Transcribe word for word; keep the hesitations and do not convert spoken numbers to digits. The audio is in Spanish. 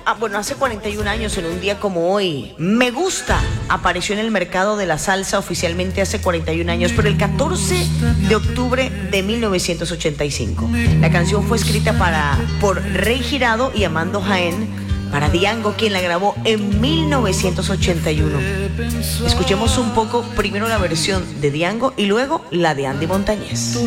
ah, bueno, hace cuarenta y un años, en un día como hoy, Me Gusta apareció en el mercado de la salsa oficialmente hace cuarenta y un años, pero el catorce de octubre de mil novecientos ochenta y cinco. La canción fue escrita para, por Rey Girado y Amando Jaén, para Diango, quien la grabó en mil novecientos ochenta y uno. Escuchemos un poco primero la versión de Diango y luego la de Andy Montañez.